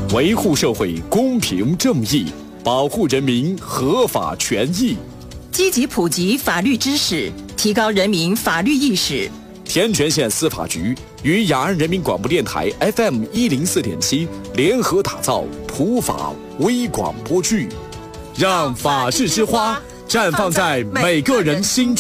维护社会公平正义，保护人民合法权益， 积极普及法律知识，提高人民法律意识。 天全县司法局与雅安人民广播电台 FM104.7 联合打造普法微广播剧，让法治之花绽放在每个人心中。